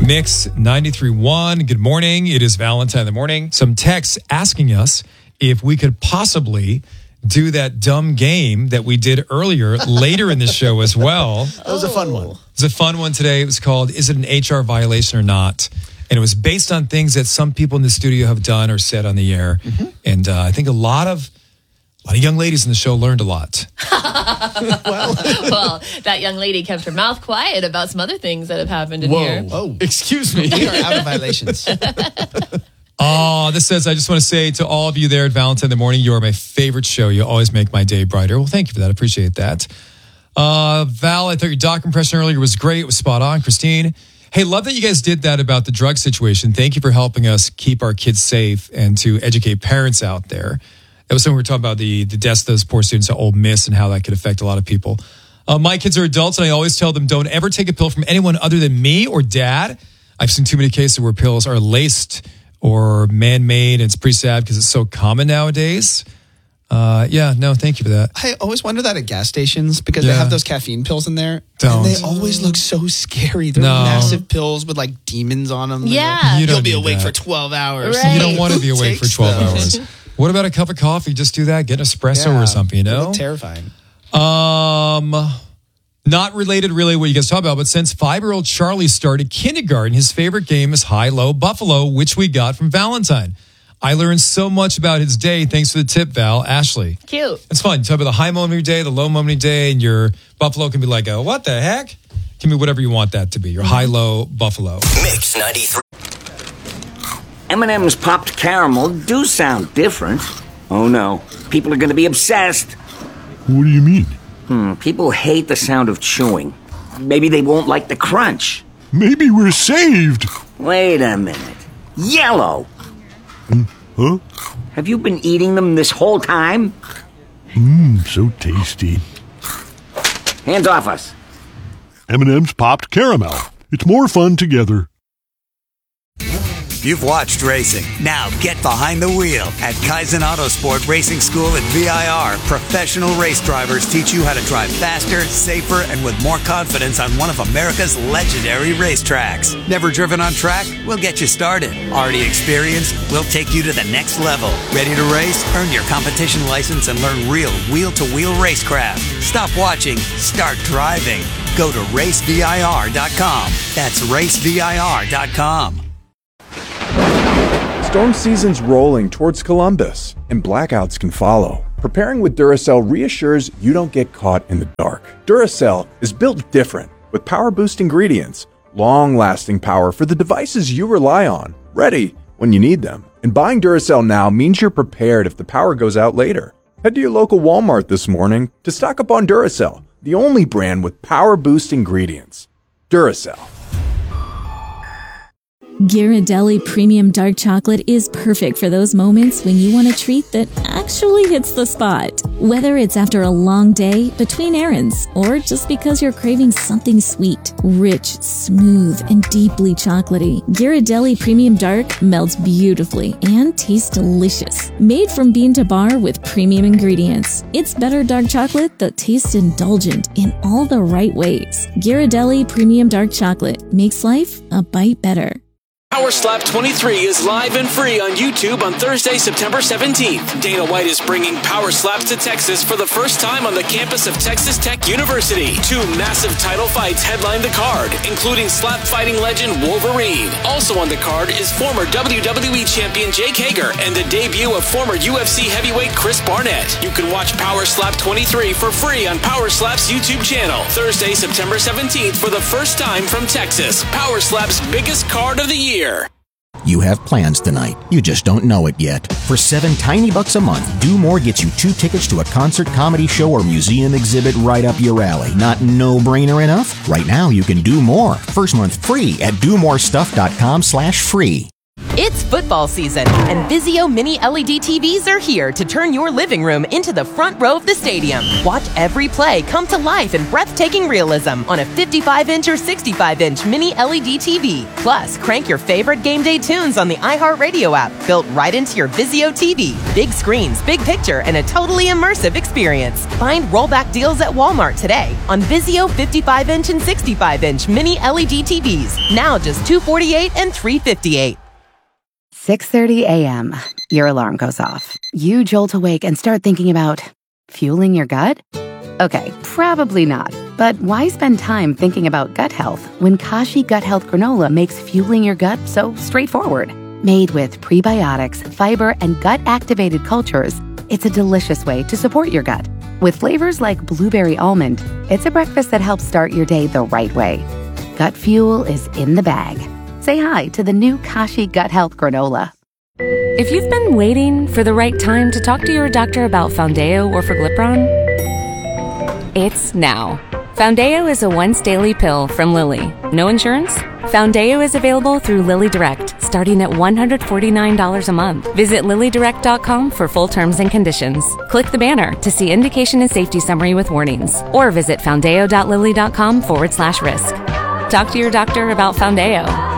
Mix 93.1. Good morning. It is Valentine in the morning. Some texts asking us if we could possibly do that dumb game that we did earlier, later in the show as well. That was a fun one. It was a fun one today. It was called, Is It an HR Violation or Not? And it was based on things that some people in the studio have done or said on the air. Mm-hmm. And I think a lot of young ladies in the show learned a lot. Well, that young lady kept her mouth quiet about some other things that have happened in here. Oh, excuse me. We are out of violations. Oh, this says, I just want to say to all of you there at Valentine in the morning, you are my favorite show. You always make my day brighter. Well, thank you for that. I appreciate that. Val, I thought your doc impression earlier was great. It was spot on. Christine, hey, love that you guys did that about the drug situation. Thank you for helping us keep our kids safe and to educate parents out there. That was something we were talking about, the deaths of those poor students at Ole Miss and how that could affect a lot of people. My kids are adults, and I always tell them, don't ever take a pill from anyone other than me or dad. I've seen too many cases where pills are laced or man-made, and it's pretty sad because it's so common nowadays. Thank you for that. I always wonder that at gas stations because they have those caffeine pills in there. Don't. And they always look so scary. They're massive pills with like demons on them. Yeah. You'll be awake for 12 hours. Right. You don't want to be awake for 12 hours. What about a cup of coffee? Just do that. Get an espresso or something, you know? Terrifying. Not related really what you guys talk about, but since 5-year-old Charlie started kindergarten, his favorite game is High-Low Buffalo, which we got from Valentine. I learned so much about his day. Thanks for the tip, Val. Ashley. Cute. It's fun. You talk about the high moment of your day, the low moment of your day, and your Buffalo can be like, what the heck? Give me whatever you want that to be. Your High-Low Buffalo. Mix 93. M&M's popped caramel do sound different. Oh no, people are going to be obsessed. What do you mean? People hate the sound of chewing. Maybe they won't like the crunch. Maybe we're saved. Wait a minute. Yellow. Huh? Have you been eating them this whole time? So tasty. Hands off us. M&M's popped caramel. It's more fun together. You've watched racing. Now get behind the wheel at Kaizen Autosport Racing School at VIR. Professional race drivers teach you how to drive faster, safer, and with more confidence on one of America's legendary racetracks. Never driven on track? We'll get you started. Already experienced? We'll take you to the next level. Ready to race? Earn your competition license and learn real wheel-to-wheel racecraft. Stop watching. Start driving. Go to racevir.com. That's racevir.com. Storm season's rolling towards Columbus, and blackouts can follow. Preparing with Duracell reassures you don't get caught in the dark. Duracell is built different, with power-boost ingredients, long-lasting power for the devices you rely on, ready when you need them. And buying Duracell now means you're prepared if the power goes out later. Head to your local Walmart this morning to stock up on Duracell, the only brand with power-boost ingredients. Duracell. Ghirardelli Premium Dark Chocolate is perfect for those moments when you want a treat that actually hits the spot. Whether it's after a long day, between errands, or just because you're craving something sweet, rich, smooth, and deeply chocolatey, Ghirardelli Premium Dark melts beautifully and tastes delicious. Made from bean to bar with premium ingredients, it's better dark chocolate that tastes indulgent in all the right ways. Ghirardelli Premium Dark Chocolate makes life a bite better. Power Slap 23 is live and free on YouTube on Thursday, September 17th. Dana White is bringing Power Slaps to Texas for the first time on the campus of Texas Tech University. 2 massive title fights headline the card, including slap fighting legend Wolverine. Also on the card is former WWE champion Jake Hager and the debut of former UFC heavyweight Chris Barnett. You can watch Power Slap 23 for free on Power Slap's YouTube channel. Thursday, September 17th for the first time from Texas. Power Slap's biggest card of the year. You have plans tonight. You just don't know it yet. For $7 tiny bucks a month, Do More gets you 2 tickets to a concert, comedy show, or museum exhibit right up your alley. Not no-brainer enough? Right now, you can do more. First month free at domorestuff.com/free. It's It's football season, and Vizio Mini LED TVs are here to turn your living room into the front row of the stadium. Watch every play come to life in breathtaking realism on a 55-inch or 65-inch Mini LED TV. Plus, crank your favorite game day tunes on the iHeartRadio app, built right into your Vizio TV. Big screens, big picture, and a totally immersive experience. Find rollback deals at Walmart today on Vizio 55-inch and 65-inch Mini LED TVs. Now just $248 and $358. 6:30 a.m. Your alarm goes off. You jolt awake and start thinking about fueling your gut? Okay, probably not. But why spend time thinking about gut health when Kashi Gut Health Granola makes fueling your gut so straightforward? Made with prebiotics, fiber, and gut-activated cultures, it's a delicious way to support your gut. With flavors like blueberry almond, it's a breakfast that helps start your day the right way. Gut fuel is in the bag. Say hi to the new Kashi Gut Health Granola. If you've been waiting for the right time to talk to your doctor about Foundeo or Forglipron, it's now. Foundeo is a once-daily pill from Lilly. No insurance? Foundeo is available through Lilly Direct, starting at $149 a month. Visit LillyDirect.com for full terms and conditions. Click the banner to see indication and safety summary with warnings, or visit foundeo.lilly.com/risk. Talk to your doctor about Foundeo.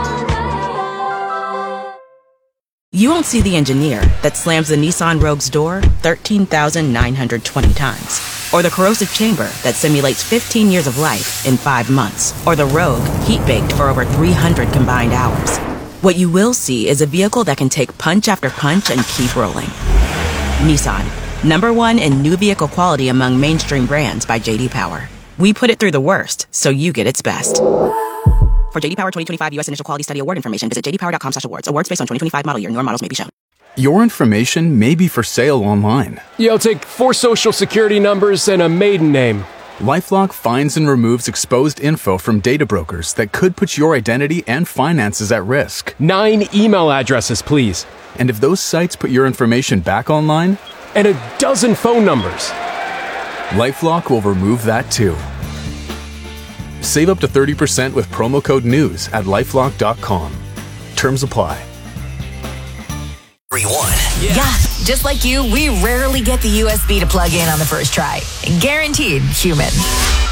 You won't see the engineer that slams the Nissan Rogue's door 13,920 times. Or the corrosive chamber that simulates 15 years of life in 5 months. Or the Rogue heat-baked for over 300 combined hours. What you will see is a vehicle that can take punch after punch and keep rolling. Nissan, #1 in new vehicle quality among mainstream brands by J.D. Power. We put it through the worst, so you get its best. For J.D. Power 2025 U.S. Initial Quality Study Award information, visit jdpower.com/awards. Awards based on 2025 model year. Newer models may be shown. Your information may be for sale online. Yo, take 4 social security numbers and a maiden name. LifeLock finds and removes exposed info from data brokers that could put your identity and finances at risk. 9 email addresses, please. And if those sites put your information back online? And a dozen phone numbers. LifeLock will remove that too. Save up to 30% with promo code NEWS at LifeLock.com. Terms apply. Yeah, just like you, we rarely get the USB to plug in on the first try. Guaranteed human.